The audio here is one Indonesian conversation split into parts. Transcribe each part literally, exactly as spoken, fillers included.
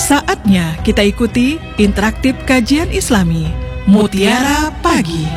Saatnya kita ikuti interaktif kajian Islami Mutiara Pagi.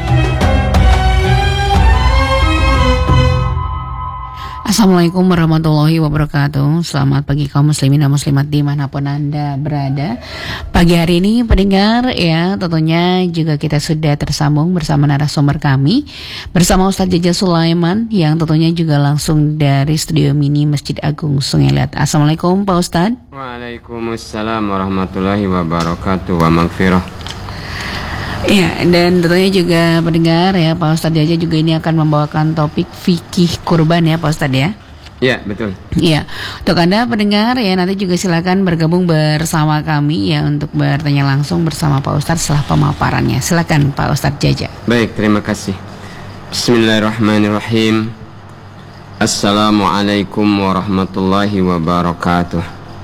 Assalamualaikum warahmatullahi wabarakatuh. Selamat pagi kaum muslimin dan muslimat dimanapun Anda berada. Pagi hari ini pendengar ya, tentunya juga kita sudah tersambung bersama narasumber kami, bersama Ustadz Jaja Sulaiman yang tentunya juga langsung dari Studio Mini Masjid Agung Sungai Liat. Assalamualaikum Pak Ustadz. Waalaikumsalam warahmatullahi wabarakatuh wa maghfirah. Ya, dan tentunya juga pendengar ya, Pak Ustadz Jaja juga ini akan membawakan topik fikih kurban ya Pak Ustadz ya. Iya, betul. Iya, untuk Anda pendengar ya, nanti juga silakan bergabung bersama kami ya untuk bertanya langsung bersama Pak Ustadz setelah pemaparannya. Silakan Pak Ustadz Jaja. Baik, terima kasih. Bismillahirrahmanirrahim. Assalamualaikum warahmatullahi wabarakatuh.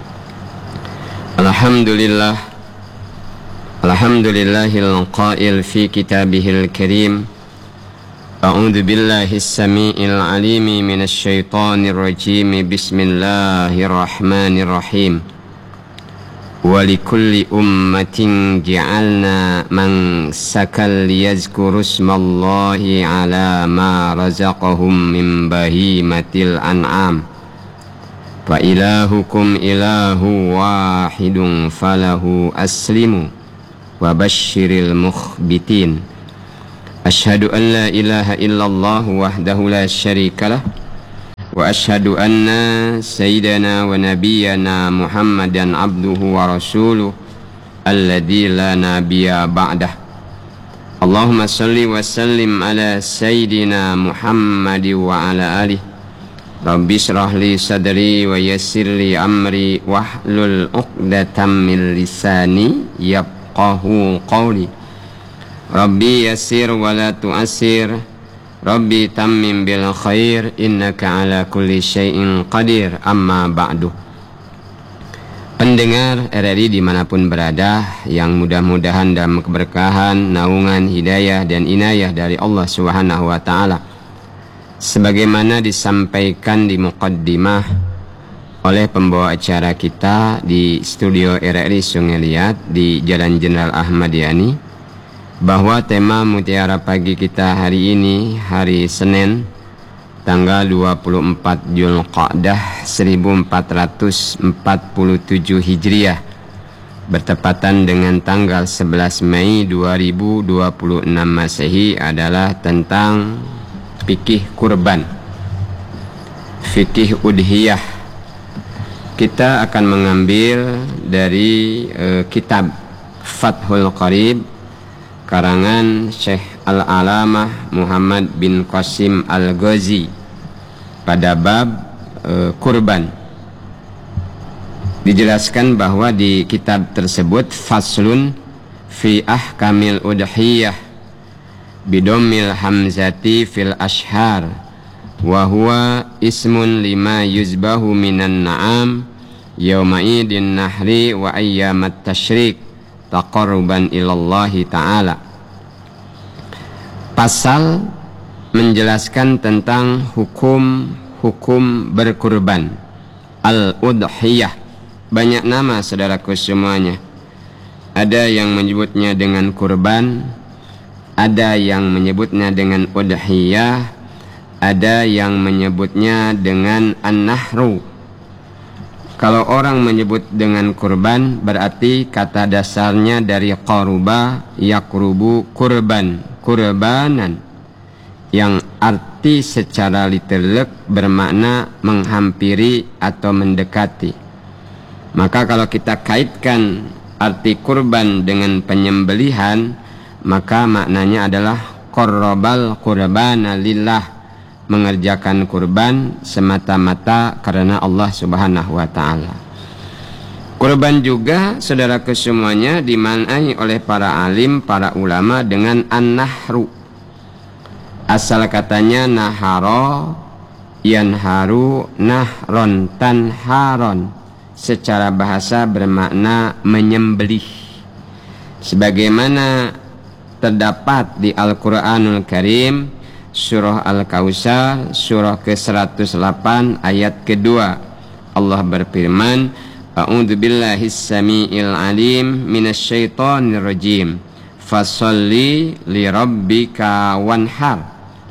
Alhamdulillah. Alhamdulillahil qail fi kitabihil karim. A'udzu billahi as-sami'il 'alimi minasy syaithanir rajim. Bismillahirrahmanirrahim. Wa likulli ummatin ja'alna mansakan liyadhkuru ismallahi 'ala ma razaqahum min bahimatil an'am. Fa ilahukum ilahu wahidun falahu aslimu wa basyiril mukhbitin. Asyhadu an la ilaha illallah wahdahu la syarikalah wa asyhadu anna sayyidana wa nabiyyana Muhammadan abduhu wa rasuluh alladzi la nabiyya ba'dah. Allahumma salli wa sallim ala sayyidina Muhammad wa ala alihi. Rabbi shrah li sadri wa yassir li amri wahlul 'uqdatam min lisani yab Qahu qawli. Rabbi yassir wa la tu'assir. Rabbi tammim bil khair. Innaka ala kulli syai'in qadir. Amma ba'du. Pendengar R R I dimanapun berada, yang mudah-mudahan dalam keberkahan, naungan, hidayah dan inayah dari Allah Subhanahu wa ta'ala, sebagaimana disampaikan di muqaddimah oleh pembawa acara kita di studio R R I Sungai Liat di Jalan Jenderal Ahmad Yani, bahwa tema Mutiara Pagi kita hari ini, hari Senin tanggal dua puluh empat Dzulqa'dah seribu empat ratus empat puluh tujuh Hijriah, bertepatan dengan tanggal sebelas Mei dua ribu dua puluh enam Masehi, adalah tentang fikih kurban, fikih udhiyah. Kita akan mengambil dari uh, kitab Fathul Qarib karangan Syekh Al-Alamah Muhammad bin Qasim Al-Ghazi pada bab uh, kurban. Dijelaskan bahwa di kitab tersebut faslun fi ahkamil udhiyah bidomil hamzati fil ashhar wa huwa ismun lima yuzbahu minan na'am yawma idin nahri wa ayyamat tasyrik taqarruban ilallahi ta'ala. Pasal menjelaskan tentang hukum-hukum berkurban, al-udhiyah. Banyak nama saudaraku semuanya. Ada yang menyebutnya dengan kurban, ada yang menyebutnya dengan udhiyah, ada yang menyebutnya dengan an-nahru. Kalau orang menyebut dengan kurban, berarti kata dasarnya dari qaruba yakrubu kurban, kurbanan, yang arti secara literal bermakna menghampiri atau mendekati. Maka kalau kita kaitkan arti kurban dengan penyembelihan, maka maknanya adalah qarrabal qurbana lillah, mengerjakan kurban semata-mata karena Allah Subhanahu wa ta'ala. Kurban juga saudara kesemuanya dimaknai oleh para alim, para ulama dengan an-nahru. Asal katanya naharo, yanharu, nahron, tanharon. Secara bahasa bermakna menyembelih. Sebagaimana terdapat di Al-Quranul Karim, Surah Al-Kautsar, surah ke seratus delapan ayat kedua. Allah berfirman, A'udzu billahi samiil alim minasyaitonir rajim. Fasholli li rabbika wanhar.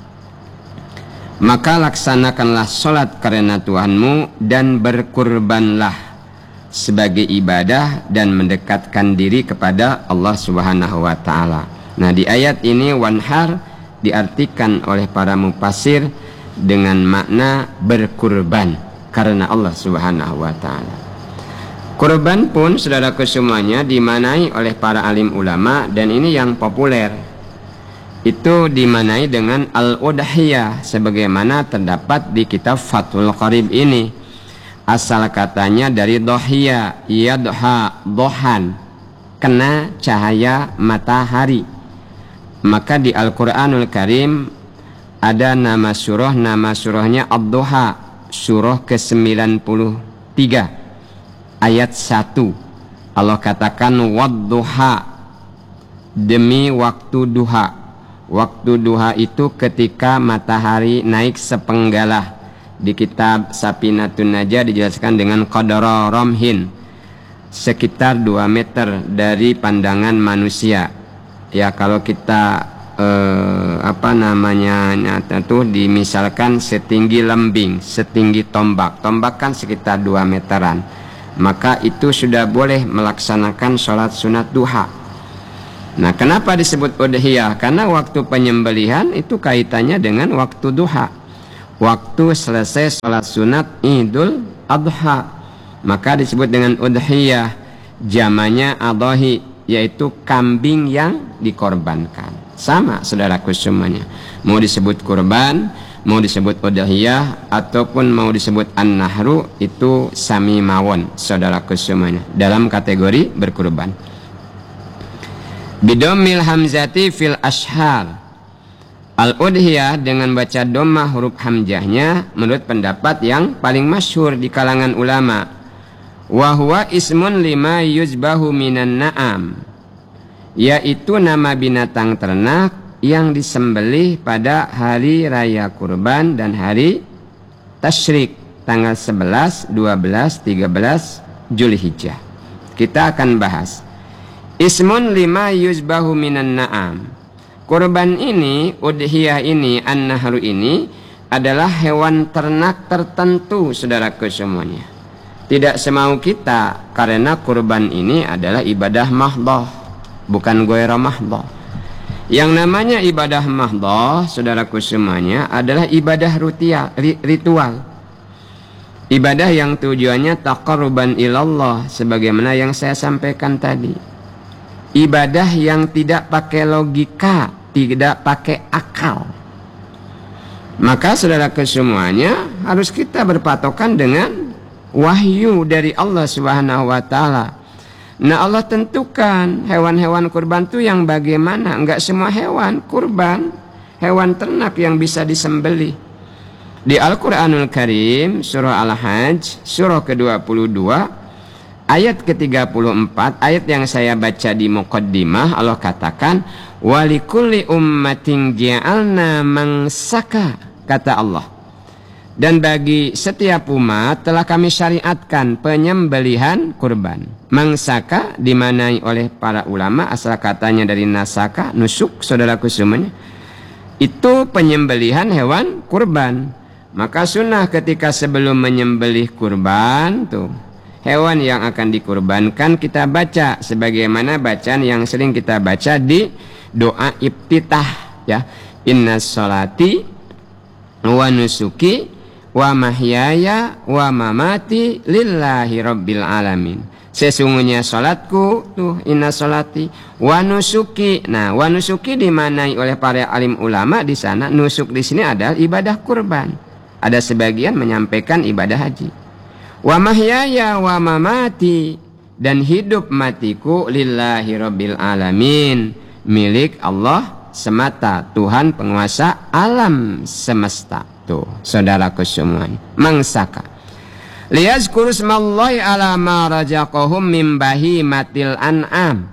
Maka laksanakanlah sholat karena Tuhanmu dan berkurbanlah sebagai ibadah dan mendekatkan diri kepada Allah Subhanahu wa taala. Nah, di ayat ini wanhar diartikan oleh para mufassir dengan makna berkurban karena Allah Subhanahu wa taala. Kurban pun saudaraku semuanya dimanai oleh para alim ulama, dan ini yang populer. Itu dimanai dengan al-udhiyah sebagaimana terdapat di kitab Fathul Qarib ini. Asal katanya dari dohiyah, yadha, dohan, kena cahaya matahari. Maka di Al-Quranul Karim ada nama surah, nama surahnya Ad-Duha, surah ke sembilan puluh tiga. Ayat satu, Allah katakan wadduha, demi waktu duha. Waktu duha itu ketika matahari naik sepenggalah. Di kitab Safinatun Najah dijelaskan dengan qadara ramhin, sekitar dua meter dari pandangan manusia. Ya, kalau kita eh, apa namanya nyata tuh dimisalkan setinggi lembing, setinggi tombak. Tombak kan sekitar dua meteran. Maka itu sudah boleh melaksanakan sholat sunat duha. Nah, kenapa disebut udhiyah? Karena waktu penyembelihan itu kaitannya dengan waktu duha, waktu selesai sholat sunat Idul Adha. Maka disebut dengan udhiyah. Jamannya adhahi, yaitu kambing yang dikorbankan. Sama saudaraku semuanya, mau disebut kurban, mau disebut udhiyah, ataupun mau disebut an-nahru, itu sami mawon saudaraku semuanya dalam kategori berkurban. Bidomil hamzati fil ashar. Al-udhiyah dengan baca dhammah huruf hamzahnya menurut pendapat yang paling masyhur di kalangan ulama. Wa huwa ismun lima yuzbahu minan na'am, yaitu nama binatang ternak yang disembelih pada hari raya kurban dan hari tasyrik tanggal sebelas, dua belas, tiga belas Zulhijjah. Kita akan bahas ismun lima yuzbahu minan na'am. Kurban ini, udhiyah ini, an-nahru ini adalah hewan ternak tertentu saudaraku semuanya. Tidak semau kita, karena kurban ini adalah ibadah mahdhah, bukan ghaira mahdhah. Yang namanya ibadah mahdhah saudaraku semuanya adalah ibadah rutia, ritual. Ibadah yang tujuannya taqarruban ilallah, sebagaimana yang saya sampaikan tadi. Ibadah yang tidak pakai logika, tidak pakai akal. Maka saudaraku semuanya harus kita berpatokan dengan wahyu dari Allah Subhanahu wa taala. Nah, Allah tentukan hewan-hewan kurban itu yang bagaimana. Enggak semua hewan kurban, hewan ternak yang bisa disembelih. Di Al-Quranul Karim surah Al-Hajj surah ke dua puluh dua ayat ke tiga puluh empat, ayat yang saya baca di muqaddimah, Allah katakan walikulli ummatin ja'alna mansaka, kata Allah. Dan bagi setiap umat telah kami syariatkan penyembelihan kurban. Mangsaka dimanai oleh para ulama, asal katanya dari nasaka, nusuk saudaraku semuanya. Itu penyembelihan hewan kurban. Maka sunnah ketika sebelum menyembelih kurban tuh, hewan yang akan dikurbankan kita baca sebagaimana bacaan yang sering kita baca di doa iftitah, ya. Inna sholati wa nusuki wa mahyaya wa mamati lillahi rabbil alamin. Sesungguhnya salatku tuh inna sholati wa nusuki. Nah, wa nusuki dimanai oleh para alim ulama di sana. Nusuk di sini adalah ibadah kurban. Ada sebagian menyampaikan ibadah haji. Wa mahyaya wa mamati, dan hidup matiku lillahi rabbil alamin, milik Allah semata, Tuhan penguasa alam semesta. Tuh saudaraku semuanya, mangsaka liyazkuru smallahi ala ma razaqahum min bahimatil an'am,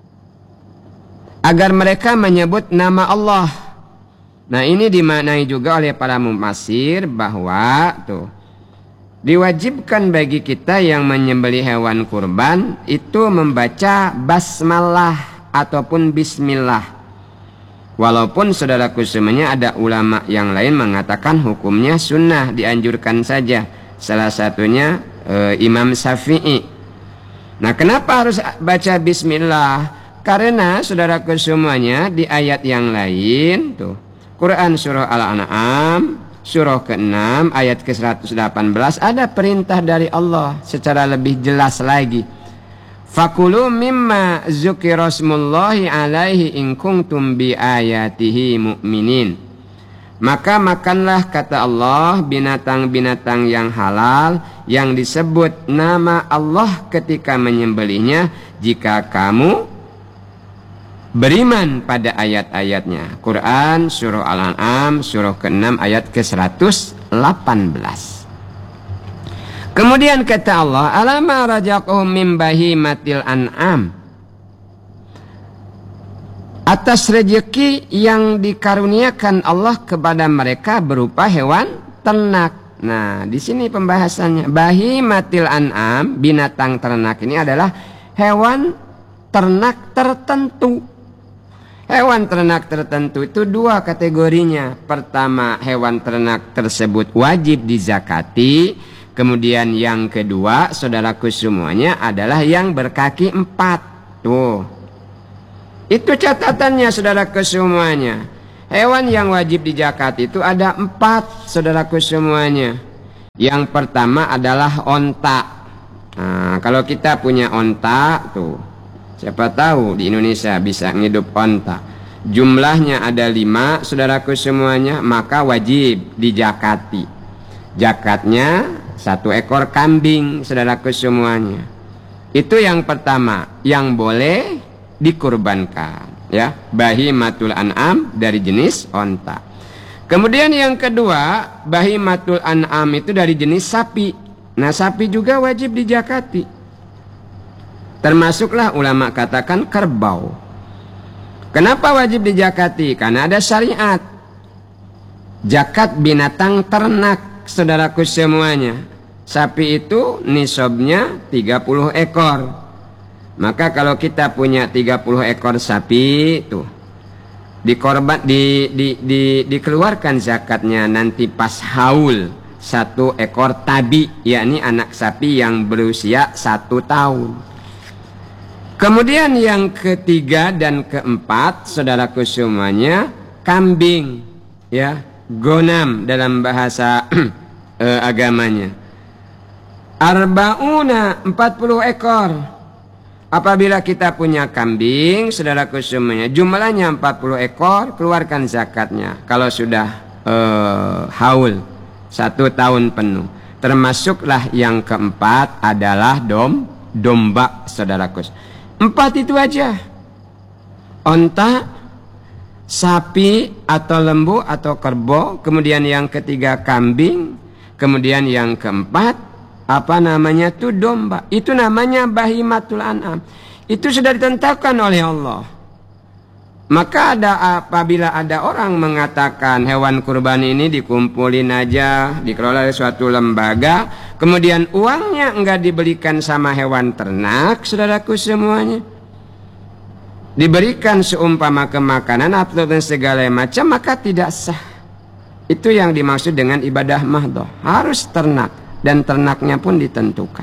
agar mereka menyebut nama Allah. Nah, ini dimaknai juga oleh para mufassir bahwa tuh diwajibkan bagi kita yang menyembelih hewan kurban itu membaca basmalah ataupun bismillah. Walaupun saudaraku semuanya ada ulama yang lain mengatakan hukumnya sunnah, dianjurkan saja. Salah satunya e, Imam Syafi'i. Nah, kenapa harus baca bismillah? Karena saudaraku semuanya di ayat yang lain tuh, Quran surah Al-An'am surah keenam ayat ke seratus delapan belas ada perintah dari Allah secara lebih jelas lagi. Fakulu mimma dzukirasmullahi alaihi in kuntum bi ayatihi mu'minin. Maka makanlah, kata Allah, binatang-binatang yang halal yang disebut nama Allah ketika menyembelihnya jika kamu beriman pada ayat-ayatnya. Quran surah Al-An'am surah keenam ayat ke seratus delapan belas. Kemudian kata Allah, alama rajaquhum min bahimatil an'am. Atas rezeki yang dikaruniakan Allah kepada mereka berupa hewan ternak. Nah, di sini pembahasannya. Bahimatil an'am, binatang ternak ini adalah hewan ternak tertentu. Hewan ternak tertentu itu dua kategorinya. Pertama, hewan ternak tersebut wajib dizakati. Kemudian yang kedua, saudaraku semuanya, adalah yang berkaki empat. Tuh, itu catatannya saudaraku semuanya. Hewan yang wajib dizakati itu ada empat, saudaraku semuanya. Yang pertama adalah onta. Nah, kalau kita punya onta, tuh, siapa tahu di Indonesia bisa ngidup onta. Jumlahnya ada lima, saudaraku semuanya, maka wajib dizakati. Zakatnya satu ekor kambing, saudaraku semuanya. Itu yang pertama yang boleh dikurbankan, ya, bahimatul an'am dari jenis onta. Kemudian yang kedua, bahimatul an'am itu dari jenis sapi. Nah, sapi juga wajib dizakati. Termasuklah ulama katakan kerbau. Kenapa wajib dizakati? Karena ada syariat zakat binatang ternak, saudaraku semuanya. Sapi itu nisabnya tiga puluh ekor. Maka kalau kita punya tiga puluh ekor sapi itu dikorban di, di, di, dikeluarkan zakatnya nanti pas haul satu ekor tabi, yakni anak sapi yang berusia satu tahun. Kemudian yang ketiga dan keempat, saudaraku semuanya, kambing, ya, gonam dalam bahasa eh, agamanya. Arbauna, empat puluh ekor. Apabila kita punya kambing, saudaraku semuanya, jumlahnya empat puluh ekor, keluarkan zakatnya. Kalau sudah uh, haul satu tahun penuh. Termasuklah yang keempat adalah dom, domba, saudaraku. Empat itu aja. Onta, sapi atau lembu atau kerbau. Kemudian yang ketiga kambing. Kemudian yang keempat apa namanya tuh domba. Itu namanya bahimatul an'am. Itu sudah ditentukan oleh Allah. Maka ada apabila ada orang mengatakan hewan kurban ini dikumpulin aja, dikelola oleh suatu lembaga, kemudian uangnya enggak diberikan sama hewan ternak, saudaraku semuanya, diberikan seumpama ke makanan atau segala macam, maka tidak sah. Itu yang dimaksud dengan ibadah mahdoh. Harus ternak. Dan ternaknya pun ditentukan.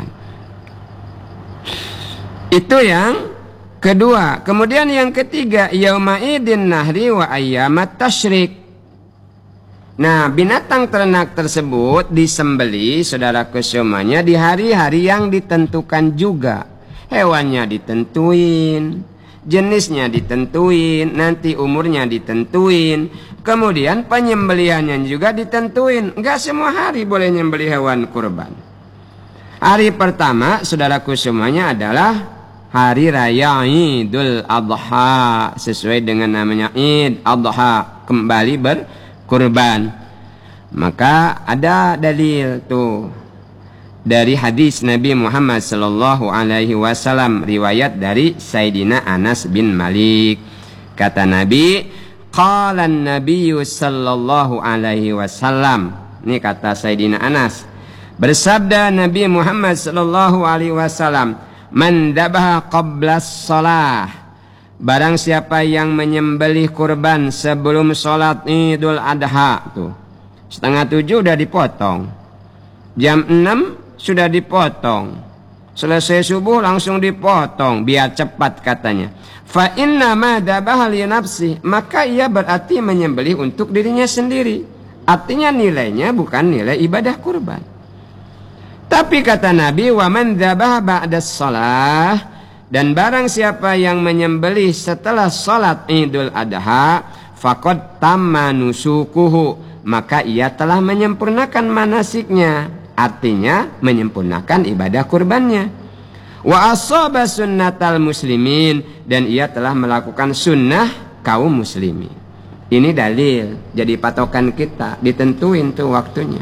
Itu yang kedua. Kemudian yang ketiga, yauma'idin nahri wa ayyamat tasyrik. Nah, binatang ternak tersebut disembeli, saudaraku semuanya, di hari-hari yang ditentukan juga. Hewannya ditentuin, jenisnya ditentuin, nanti umurnya ditentuin. Kemudian penyembelihannya juga ditentuin. Enggak semua hari boleh nyembelih hewan kurban. Hari pertama, saudaraku semuanya, adalah hari raya Idul Adha. Sesuai dengan namanya Id Adha, kembali berkurban. Maka ada dalil tuh dari hadis Nabi Muhammad sallallahu alaihi wasallam, riwayat dari Sayyidina Anas bin Malik. Kata Nabi, qala an-nabiy sallallahu alaihi wasallam. Ini kata Sayyidina Anas, Bersabda Nabi Muhammad sallallahu alaihi wasallam, "Man dabaha qabla shalah." Barang siapa yang menyembelih kurban sebelum sholat Idul Adha, tuh setengah tujuh udah dipotong, jam enam sudah dipotong, selesai subuh langsung dipotong biar cepat katanya. Fa inna ma dabaha li nafsi, maka ia berarti menyembelih untuk dirinya sendiri. Artinya nilainya bukan nilai ibadah kurban. Tapi kata Nabi, wa man dabaha ba'da shalah, dan barang siapa yang menyembelih setelah salat Idul Adha, faqad tamma nusukuhu, maka ia telah menyempurnakan manasiknya, artinya menyempurnakan ibadah kurbannya. Wa asaba sunnatal muslimin, dan ia telah melakukan sunnah kaum muslimin. Ini dalil, jadi patokan kita, ditentuin tuh waktunya.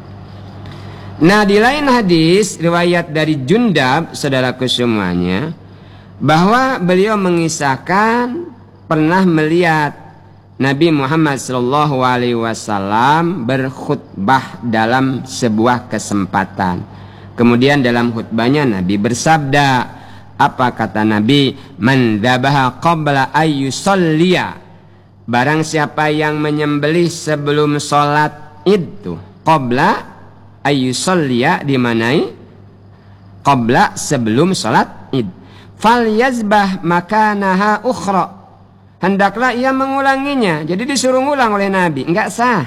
Nah, di lain hadis riwayat dari Jundab, saudaraku semuanya, bahwa beliau mengisahkan pernah melihat Nabi Muhammad shallallahu alaihi wasallam berkhutbah dalam sebuah kesempatan. Kemudian dalam khutbahnya Nabi bersabda, apa kata Nabi? Man dzabaha qabla ayyusalliya, barang siapa yang menyembelih sebelum sholat Id, qabla ayyusalliya dimanai qabla, sebelum sholat Id. Fal yazbah makanaha ukhra, hendaklah ia mengulanginya. Jadi disuruh ngulang oleh Nabi, enggak sah.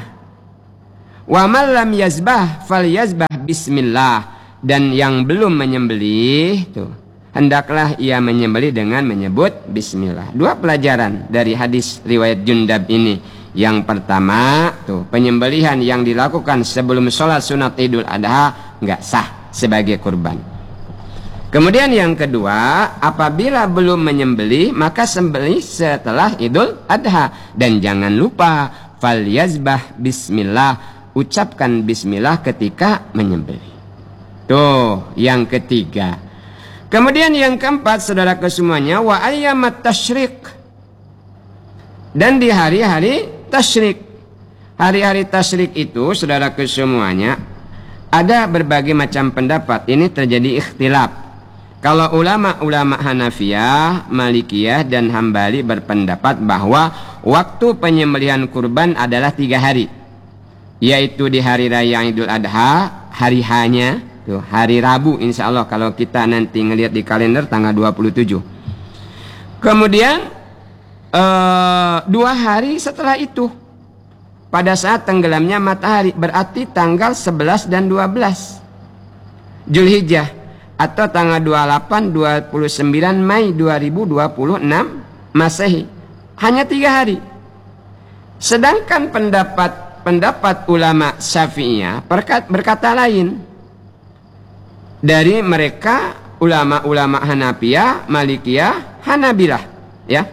Wa man lam yazbah fal yazbah bismillah, dan yang belum menyembelih tuh hendaklah ia menyembelih dengan menyebut bismillah. Dua pelajaran dari hadis riwayat Jundab ini. Yang pertama tuh, penyembelihan yang dilakukan sebelum sholat sunat Idul Adha enggak sah sebagai kurban. Kemudian yang kedua, apabila belum menyembelih maka sembelih setelah Idul Adha. Dan jangan lupa fal yazbah bismillah, ucapkan bismillah ketika menyembelih. Tuh yang ketiga. Kemudian yang keempat, saudaraku semuanya, wa ayyamat tasyrik, dan di hari-hari tasyrik. Hari-hari tasyrik itu, saudaraku semuanya, ada berbagai macam pendapat. Ini terjadi ikhtilaf. Kalau ulama-ulama Hanafiyah, Malikiyah, dan Hambali berpendapat bahwa waktu penyembelihan kurban adalah tiga hari, yaitu di hari raya Idul Adha, hari H-nya, tuh, hari Rabu insya Allah kalau kita nanti ngelihat di kalender tanggal dua puluh tujuh. Kemudian ee, dua hari setelah itu, pada saat tenggelamnya matahari, berarti tanggal sebelas dan dua belas Zulhijjah, atau tanggal dua puluh delapan dua puluh sembilan Mei dua ribu dua puluh enam Masehi. Hanya tiga hari. Sedangkan pendapat pendapat ulama Syafi'iyah berkata lain. Dari mereka ulama-ulama Hanafiyah, Malikiyah, Hanabilah, ya.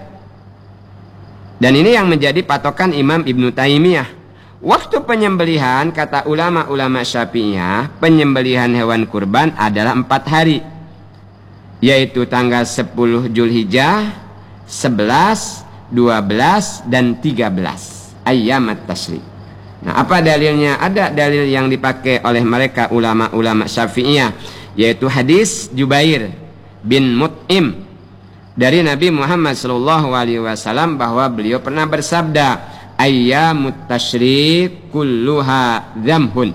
Dan ini yang menjadi patokan Imam Ibnu Taimiyah. Waktu penyembelihan, kata ulama-ulama Syafi'iyah, penyembelihan hewan kurban adalah empat hari, yaitu tanggal sepuluh Zulhijjah, sebelas, dua belas, dan tiga belas ayyamat tasyrik. Nah, apa dalilnya? Ada dalil yang dipakai oleh mereka ulama-ulama Syafi'iyah, yaitu hadis Jubair bin Mut'im dari Nabi Muhammad shallallahu alaihi wasallam, bahwa beliau pernah bersabda, ayyamut tasyrik kulluha dzamhun.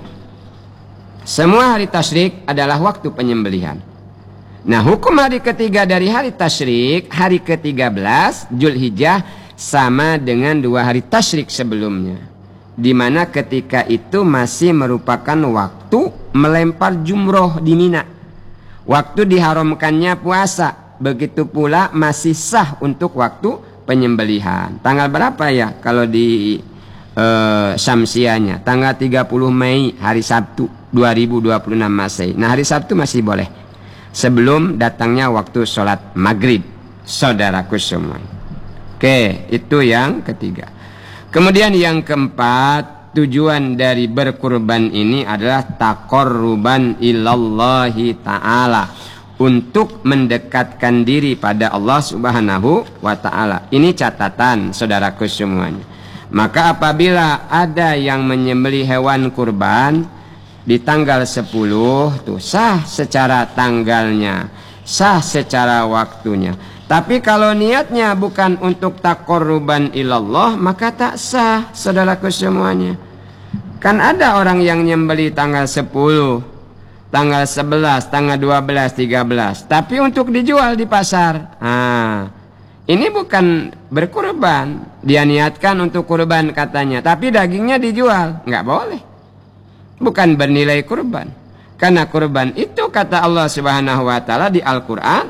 Semua hari tasyrik adalah waktu penyembelihan. Nah, hukum hari ketiga dari hari tasyrik, hari ke tiga belas Zulhijjah, sama dengan dua hari tasyrik sebelumnya, di mana ketika itu masih merupakan waktu melempar jumroh di Mina, waktu diharamkannya puasa. Begitu pula masih sah untuk waktu penyembelihan. Tanggal berapa ya kalau di uh, Syamsianya? Tanggal tiga puluh Mei, hari Sabtu dua ribu dua puluh enam Masehi. Nah, hari Sabtu masih boleh, sebelum datangnya waktu sholat maghrib, saudaraku semua. Oke, itu yang ketiga. Kemudian yang keempat, tujuan dari berkurban ini adalah taqarruban ilallahi ta'ala, untuk mendekatkan diri pada Allah Subhanahu wa ta'ala. Ini catatan, saudaraku semuanya. Maka apabila ada yang menyembelih hewan kurban di tanggal sepuluh tuh sah secara tanggalnya, sah secara waktunya. Tapi kalau niatnya bukan untuk taqarruban ilallah, maka tak sah, saudaraku semuanya. Kan ada orang yang nyembeli tanggal sepuluh, tanggal sebelas, tanggal dua belas, tiga belas, tapi untuk dijual di pasar. Nah, ini bukan berkurban, dia niatkan untuk kurban katanya, tapi dagingnya dijual, nggak boleh. Bukan bernilai kurban. Karena kurban itu kata Allah Subhanahu wa taala di Al-Qur'an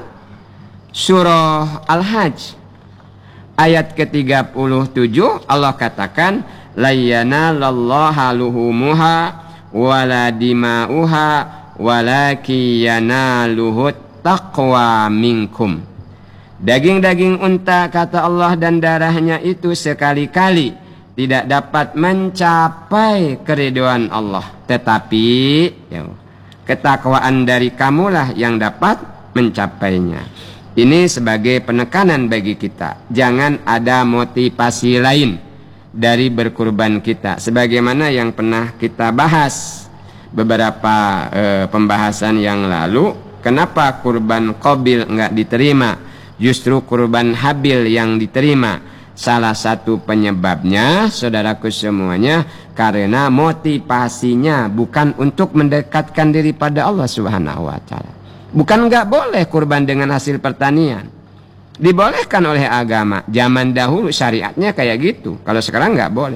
surah Al-Hajj ayat ke tiga puluh tujuh, Allah katakan la yanalallaha luhumuha wala dima'uha walaki yanaluhut taqwa minkum. Daging-daging unta kata Allah dan darahnya itu sekali-kali tidak dapat mencapai keridhaan Allah, tetapi ya, ketakwaan dari kamulah yang dapat mencapainya. Ini sebagai penekanan bagi kita, jangan ada motivasi lain dari berkurban kita, sebagaimana yang pernah kita bahas beberapa eh, pembahasan yang lalu. Kenapa kurban Qabil enggak diterima, justru kurban Habil yang diterima? Salah satu penyebabnya, saudaraku semuanya, karena motivasinya bukan untuk mendekatkan diri pada Allah Subhanahu wa taala. Bukan enggak boleh kurban dengan hasil pertanian, dibolehkan oleh agama. Zaman dahulu syariatnya kayak gitu, kalau sekarang enggak boleh.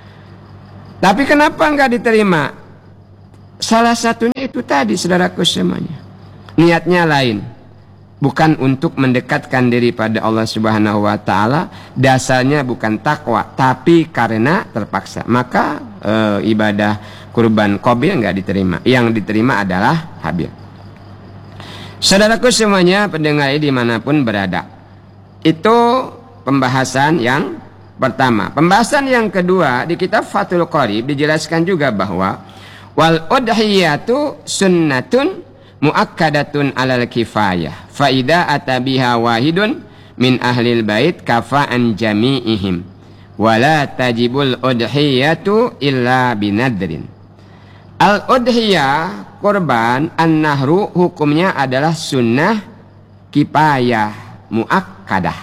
Tapi kenapa enggak diterima? Salah satunya itu tadi, saudaraku semuanya, niatnya lain, bukan untuk mendekatkan diri pada Allah Subhanahu wa taala, dasarnya bukan takwa, tapi karena terpaksa. Maka e, ibadah kurban Qabil enggak diterima. Yang diterima adalah Habil. Saudaraku semuanya, pendengar dimanapun berada, itu pembahasan yang pertama. Pembahasan yang kedua, di kitab Fathul Qarib dijelaskan juga bahwa wal udhiyatu sunnatun muakkadatun alal kifayah fa idza atabiha wahidun min ahlil bait kafa'an jami'ihim wala tajibul udhiyatu illa binadrin. Al udhiyah kurban an-nahru hukumnya adalah sunnah kifayah muakkadah.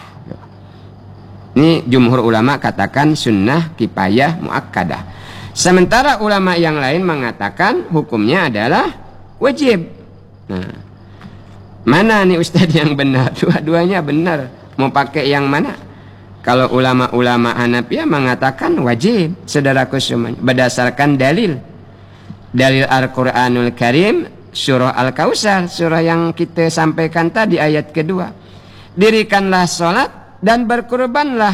Ini jumhur ulama katakan sunnah kifayah muakkadah. Sementara ulama yang lain mengatakan hukumnya adalah wajib. Nah, mana nih Ustadz yang benar? Dua-duanya benar. Mau pakai yang mana? Kalau ulama-ulama Hanafiyah mengatakan wajib, saudaraku semuanya, berdasarkan dalil. Dalil Al-Quranul Karim, surah Al-Kausar, surah yang kita sampaikan tadi ayat kedua. Dirikanlah sholat dan berkurbanlah.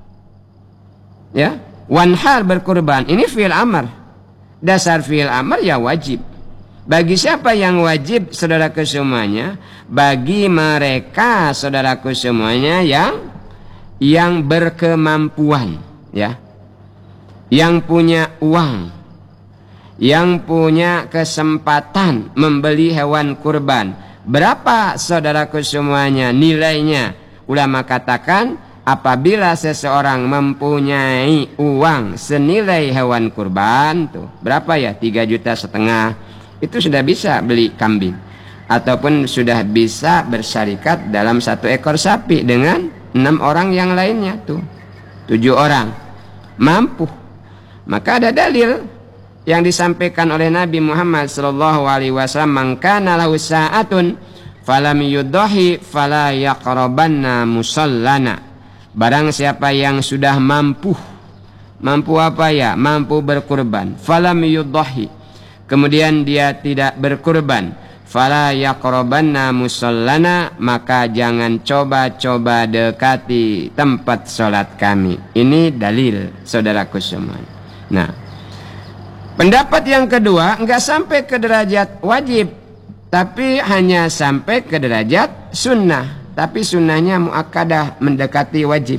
Ya, wanhar berkurban. Ini fi'il amr. Dasar fi'il amr ya wajib. Bagi siapa yang wajib, saudaraku semuanya? Bagi mereka, saudaraku semuanya, yang yang berkemampuan, ya, yang punya uang, yang punya kesempatan membeli hewan kurban. Berapa, saudaraku semuanya, nilainya? Ulama katakan apabila seseorang mempunyai uang senilai hewan kurban, tuh berapa ya? Tiga juta setengah. Itu sudah bisa beli kambing, ataupun sudah bisa bersyarikat dalam satu ekor sapi dengan enam orang yang lainnya, tuh tujuh orang mampu. Maka ada dalil yang disampaikan oleh Nabi Muhammad Sallallahu Alaihi Wasallam, "Man kana lahu sa'atun falam yudhi fala yaqrabanna musallana." Barang siapa yang sudah mampu, mampu apa ya? Mampu berkurban, falam yudhi, kemudian dia tidak berkurban, fala yaqrabanna musallana, maka jangan coba-coba dekati tempat sholat kami. Ini dalil, saudaraku semua. Nah, pendapat yang kedua enggak sampai ke derajat wajib, tapi hanya sampai ke derajat sunnah. Tapi sunnahnya muakkadah, mendekati wajib.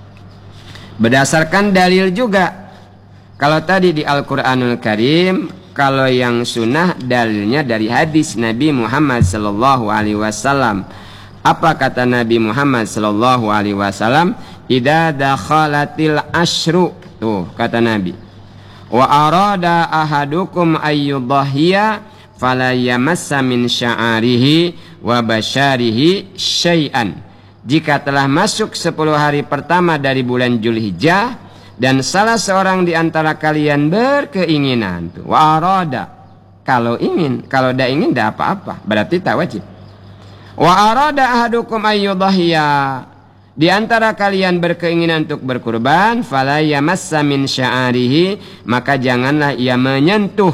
Berdasarkan dalil juga. Kalau tadi di Al-Quranul Karim, kalau yang sunnah dalilnya dari hadis Nabi Muhammad sallallahu alaihi wasallam. Apa kata Nabi Muhammad sallallahu alaihi wasallam? Idza dakhalatil asyru, tuh kata Nabi, Wa arada ahadukum ayyudhahiya fala yamassa min sya'arihi wa basyarihi syai'an. Jika telah masuk sepuluh hari pertama dari bulan Zulhijjah dan salah seorang di antara kalian berkeinginan tuh, wa arada, kalau ingin, kalau tidak ingin tidak apa-apa, berarti tak wajib. Wa arada ahadukum ayyudhahiya, di antara kalian berkeinginan untuk berkurban, fala yamassa min sya'arihi, maka janganlah ia menyentuh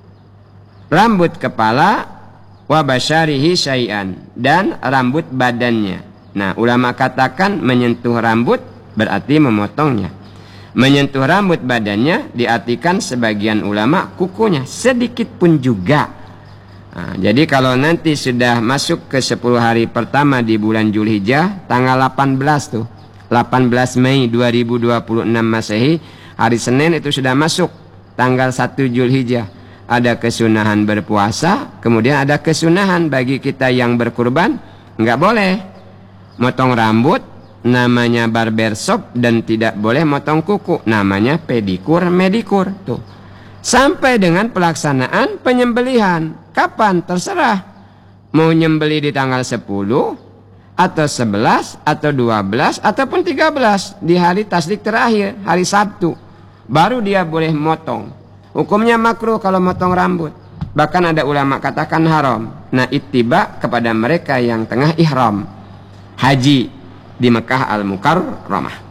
rambut kepala, wa basyarihi syai'an, dan rambut badannya. Nah, ulama katakan menyentuh rambut berarti memotongnya. Menyentuh rambut badannya diartikan sebagian ulama kukunya, sedikit pun juga. Nah, jadi kalau nanti sudah masuk ke sepuluh hari pertama di bulan Zulhijjah, tanggal delapan belas tuh, delapan belas Mei dua ribu dua puluh enam Masehi, hari Senin itu sudah masuk tanggal satu Zulhijjah. Ada kesunahan berpuasa, kemudian ada kesunahan bagi kita yang berkurban, nggak boleh motong rambut, namanya barbershop, dan tidak boleh motong kuku, namanya pedikur medikur tuh. Sampai dengan pelaksanaan penyembelihan. Kapan? Terserah. Mau nyembeli di tanggal sepuluh atau sebelas atau dua belas ataupun tiga belas di hari tasdik terakhir, hari Sabtu. Baru dia boleh motong. Hukumnya makruh kalau motong rambut. Bahkan ada ulama katakan haram. Nah, ittiba kepada mereka yang tengah ihram haji di Mekah Al-Mukarramah.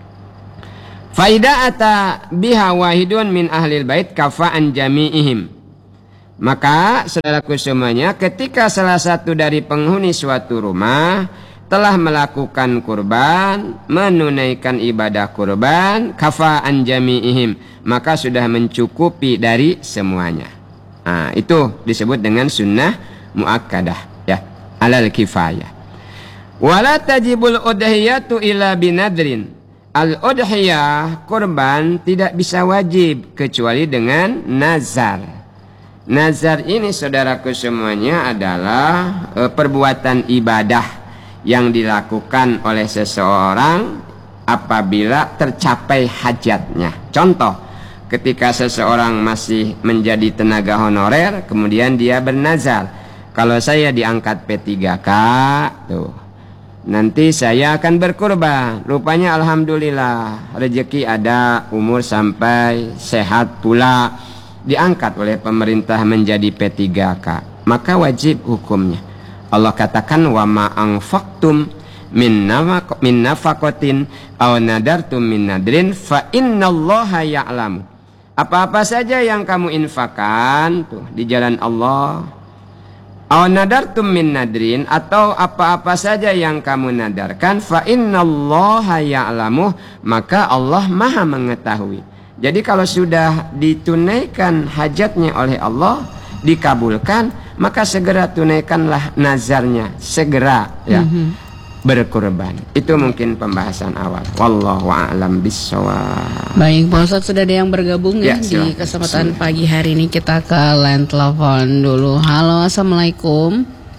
Faida ata biha wahidun min ahlil bait kafa'an jami'ihim. Maka saudaraku semuanya, ketika salah satu dari penghuni suatu rumah telah melakukan kurban, menunaikan ibadah kurban, kafa'an jami'ihim, maka sudah mencukupi dari semuanya. Nah, itu disebut dengan sunnah muakkadah, ya, alal kifayah. Wala tajibul udhiyatu ila binadrin. Al-udhiyah, kurban, tidak bisa wajib kecuali dengan nazar. Nazar ini saudaraku semuanya adalah e, perbuatan ibadah yang dilakukan oleh seseorang apabila tercapai hajatnya. Contoh, ketika seseorang masih menjadi tenaga honorer, kemudian dia bernazar, kalau saya diangkat P tiga K tuh, nanti saya akan berkurban. Rupanya alhamdulillah rezeki ada, umur sampai sehat pula, diangkat oleh pemerintah menjadi P tiga K. Maka wajib hukumnya. Allah katakan wa ma anfaqtum min nafaq min nafaqatin aw nadartum min nadrin fa innallaha ya'lamu. Apa-apa saja yang kamu infakkan tuh di jalan Allah, aw nadartum min nadrin, atau apa-apa saja yang kamu nadarkan, fa innallaha ya'lamu, maka Allah Maha mengetahui. Jadi kalau sudah ditunaikan hajatnya oleh Allah, dikabulkan, maka segera tunaikanlah nazarnya, segera ya, mm-hmm. berkurban. Itu mungkin pembahasan awal. Wallahu a'lam bishawab. Baik, Pak Ustadz, sudah ada yang bergabung ya, ya di kesempatan Bismillah. Pagi hari ini. Kita ke line telepon dulu. Halo, assalamualaikum.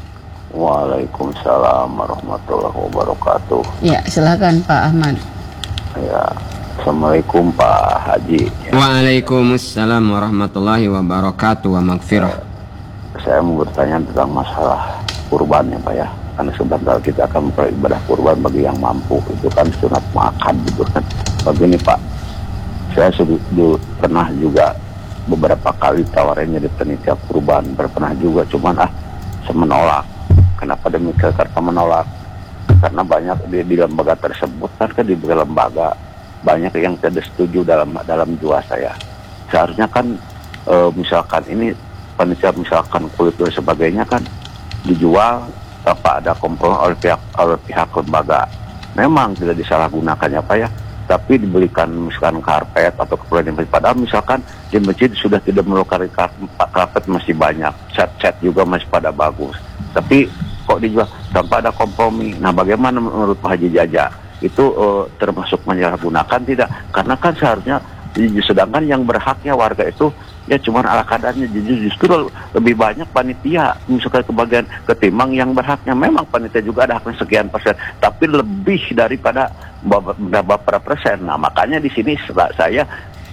Waalaikumsalam warahmatullahi wabarakatuh. Ya, silakan Pak Ahmad. Ya, assalamualaikum Pak Haji. Ya. Waalaikumsalam warahmatullahi wabarakatuh wa magfirah. Saya mau bertanya tentang masalah kurban ya Pak ya. Karena sebentar kita akan beribadah kurban bagi yang mampu, itu kan sunat makan gitu kan. Begini Pak, saya sudah pernah juga beberapa kali tawarannya di panitia kurban, pernah juga, cuman ah saya menolak. Kenapa demikian? Karena menolak karena banyak di, di lembaga tersebut kan, kan di lembaga banyak yang tidak setuju dalam dalam jual saya. Seharusnya kan e, misalkan ini panitia misalkan kulit dan sebagainya kan dijual tanpa ada kompromi oleh pihak oleh pihak lembaga. Memang tidak disalahgunakannya Pak ya, tapi dibelikan misalkan karpet atau keperluan yang padahal misalkan di masjid sudah tidak memerlukan karpet, masih banyak, cat-cat juga masih pada bagus, tapi kok dijual tanpa ada kompromi. Nah, bagaimana menurut Pak Haji Jaja? Itu uh, termasuk menyalahgunakan tidak? Karena kan seharusnya, sedangkan yang berhaknya warga itu ya cuma ala kadarnya, justru lebih banyak panitia misalkan kebagian ketimbang yang berhaknya. Memang panitia juga ada haknya sekian persen, tapi lebih daripada beberapa persen. Nah, makanya di sini saya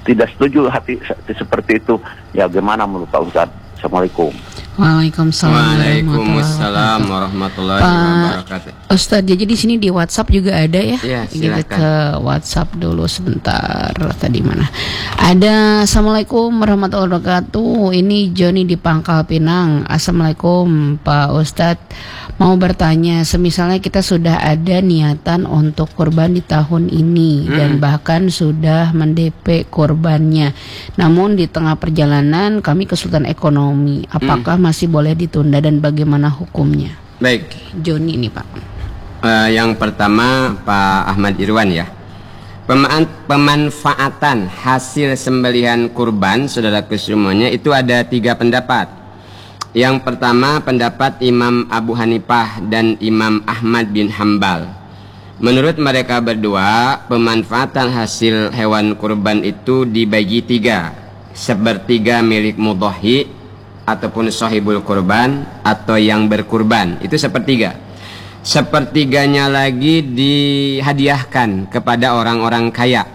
tidak setuju hati, hati seperti itu. Ya gimana menurut Pak Ustadz? Assalamualaikum. Waalaikumsalam. Waalaikumsalam warahmatullahi wabarakatuh. Ustadz, jadi di sini di WhatsApp juga ada ya? Ya, kita silakan. ke WhatsApp dulu sebentar. Tadi mana? Ada. Assalamualaikum warahmatullahi wabarakatuh. Ini Joni di Pangkal Pinang. Assalamualaikum Pak Ustadz. Mau bertanya, semisalnya kita sudah ada niatan untuk kurban di tahun ini hmm. dan bahkan sudah mend P kurbannya. Namun di tengah perjalanan kami kesulitan ekonomi. Apakah hmm. masih boleh ditunda dan bagaimana hukumnya? Baik. Joni ini Pak. Uh, yang pertama Pak Ahmad Irwan ya. Peman- pemanfaatan hasil sembelihan kurban saudaraku semuanya itu ada tiga pendapat. Yang pertama pendapat Imam Abu Hanifah dan Imam Ahmad bin Hambal. Menurut mereka berdua, pemanfaatan hasil hewan kurban itu dibagi tiga. Sepertiga milik mudhahi ataupun sahibul kurban atau yang berkurban. Itu sepertiga. Sepertiganya lagi dihadiahkan kepada orang-orang kaya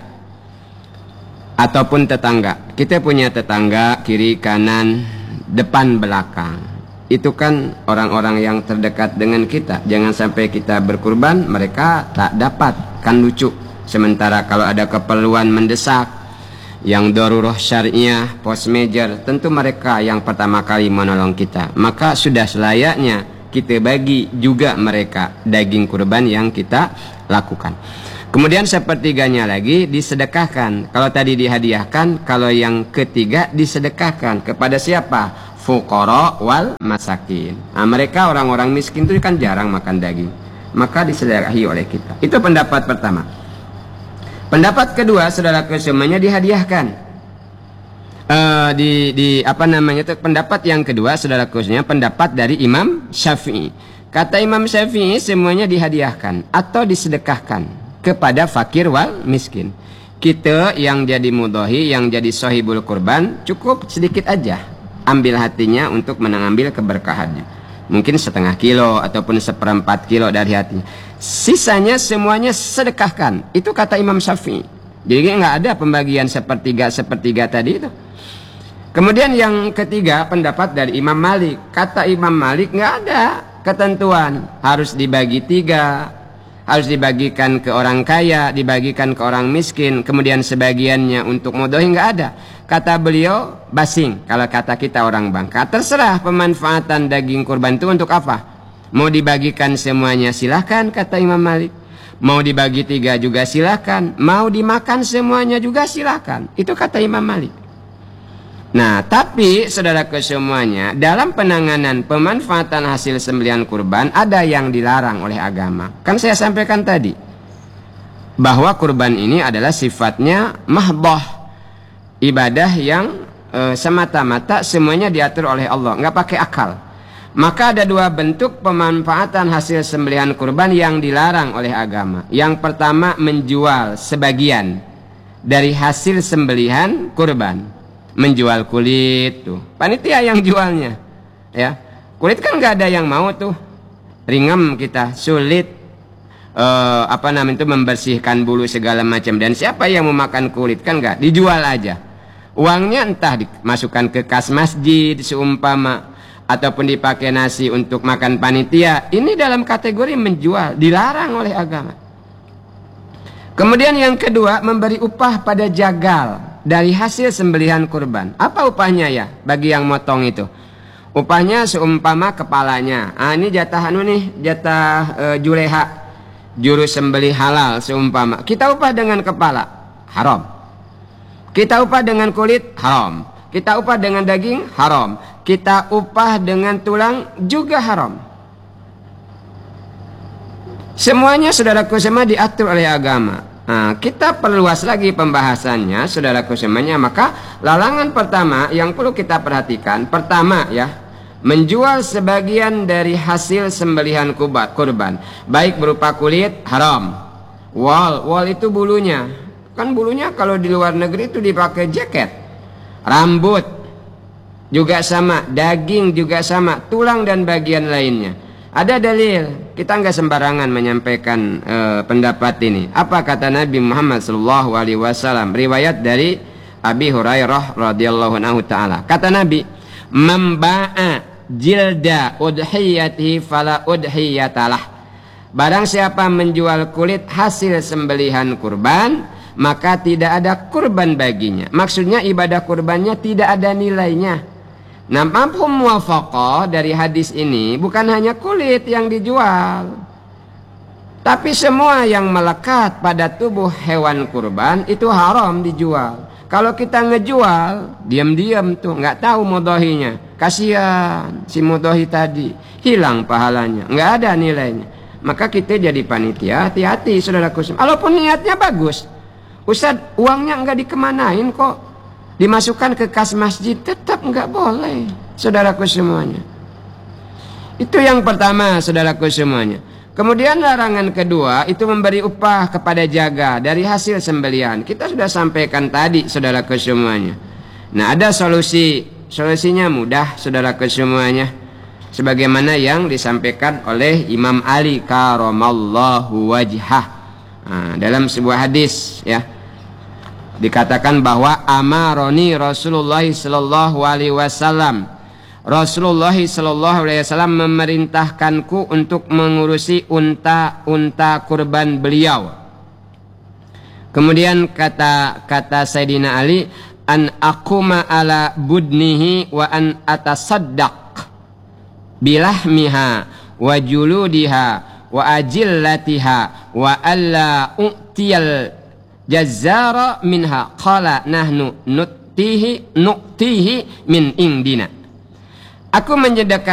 ataupun tetangga. Kita punya tetangga kiri kanan depan belakang, itu kan orang-orang yang terdekat dengan kita. Jangan sampai kita berkurban mereka tak dapat, kan lucu. Sementara kalau ada keperluan mendesak yang darurah syariah, force major, tentu mereka yang pertama kali menolong kita. Maka sudah selayaknya kita bagi juga mereka daging kurban yang kita lakukan. Kemudian sepertiganya lagi disedekahkan. Kalau tadi dihadiahkan, kalau yang ketiga disedekahkan kepada siapa? Fuqara wal masakin. Nah, mereka orang-orang miskin itu kan jarang makan daging, maka disedekahi oleh kita. Itu pendapat pertama. Pendapat kedua, saudaraku semuanya, dihadiahkan. Uh, di, di apa namanya itu pendapat yang kedua, saudaraku semuanya, pendapat dari Imam Syafi'i. Kata Imam Syafi'i, semuanya dihadiahkan atau disedekahkan kepada fakir wal miskin. Kita yang jadi mudhahi, yang jadi sahibul kurban, cukup sedikit aja ambil hatinya untuk mengambil keberkahannya. Mungkin setengah kilo ataupun seperempat kilo dari hatinya. Sisanya semuanya sedekahkan. Itu kata Imam Syafi'i. Jadi nggak ada pembagian sepertiga-sepertiga tadi itu. Kemudian yang ketiga pendapat dari Imam Malik. Kata Imam Malik nggak ada ketentuan harus dibagi tiga, harus dibagikan ke orang kaya, dibagikan ke orang miskin, kemudian sebagiannya untuk mudhahi, nggak ada. Kata beliau basing, kalau kata kita orang Bangka, terserah pemanfaatan daging kurban itu untuk apa. Mau dibagikan semuanya silahkan, kata Imam Malik. Mau dibagi tiga juga silahkan, mau dimakan semuanya juga silahkan. Itu kata Imam Malik. Nah, tapi saudaraku semuanya, dalam penanganan pemanfaatan hasil sembelihan kurban ada yang dilarang oleh agama. Kan saya sampaikan tadi bahwa kurban ini adalah sifatnya mahdoh, ibadah yang e, semata-mata semuanya diatur oleh Allah, nggak pakai akal. Maka ada dua bentuk pemanfaatan hasil sembelihan kurban yang dilarang oleh agama. Yang pertama, menjual sebagian dari hasil sembelihan kurban. Menjual kulit tuh, panitia yang jualnya, ya. Kulit kan nggak ada yang mau tuh, ringem kita, sulit uh, apa namanya itu membersihkan bulu segala macam. Dan siapa yang mau makan kulit, kan nggak, dijual aja. Uangnya entah dimasukkan ke kas masjid seumpama, ataupun dipakai nasi untuk makan panitia. Ini dalam kategori menjual, dilarang oleh agama. Kemudian yang kedua, memberi upah pada jagal dari hasil sembelihan kurban. Apa upahnya ya bagi yang motong itu? Upahnya seumpama kepalanya. Ah, ini jatah anu nih, jatah e, juleha, juru sembelih halal seumpama. Kita upah dengan kepala, haram. Kita upah dengan kulit, haram. Kita upah dengan daging, haram. Kita upah dengan tulang, juga haram. Semuanya saudaraku semua diatur oleh agama. Nah, kita perluas lagi pembahasannya, saudaraku semuanya. Maka larangan pertama yang perlu kita perhatikan, pertama ya, menjual sebagian dari hasil sembelihan kurban, baik berupa kulit, haram. Wol, wol itu bulunya, kan bulunya kalau di luar negeri itu dipakai jaket. Rambut juga sama, daging juga sama, tulang dan bagian lainnya. Ada dalil, kita nggak sembarangan menyampaikan uh, pendapat ini. Apa kata Nabi Muhammad shallallahu alaihi wasallam? Riwayat dari Abi Hurairah radhiyallahu anhu ta'ala. Kata Nabi, "Memba'a jilda udhiyatihi fala udhiyatalah." Barang siapa menjual kulit hasil sembelihan kurban, maka tidak ada kurban baginya. Maksudnya ibadah kurbannya tidak ada nilainya. Nah, mafhum muwafaqah dari hadis ini bukan hanya kulit yang dijual, tapi semua yang melekat pada tubuh hewan kurban itu haram dijual. Kalau kita ngejual, diam-diam tuh nggak tahu mudhahinya, kasihan si mudhahi tadi, hilang pahalanya, nggak ada nilainya. Maka kita jadi panitia, hati-hati saudaraku. Walaupun niatnya bagus, Ustaz, uangnya nggak dikemanain kok, dimasukkan ke kas masjid, tetap nggak boleh, saudaraku semuanya. Itu yang pertama, saudaraku semuanya. Kemudian larangan kedua itu memberi upah kepada jaga dari hasil sembelihan. Kita sudah sampaikan tadi, saudaraku semuanya. Nah, ada solusi. Solusinya mudah, saudaraku semuanya. Sebagaimana yang disampaikan oleh Imam Ali karamallahu wajhah. Nah, dalam sebuah hadis ya, dikatakan bahwa amaroni Rasulullah sallallahu alaihi wasallam. Rasulullah sallallahu alaihi wasallam memerintahkanku untuk mengurusi unta-unta kurban beliau. Kemudian kata kata Sayyidina Ali, an aquma ala budnihi wa an atasaddaq bilahmiha wa juludiha wa ajillatiha wa alla u'tiyal jazzara minha qala nahnu nutihi nutihi min indina. Aku menyedekahkan